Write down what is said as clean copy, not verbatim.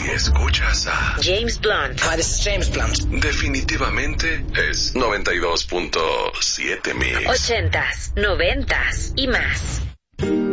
Si escuchas a James Blunt. Hi, this is James Blunt. definitivamente es 92.7 Mix. 80s, 90s y más.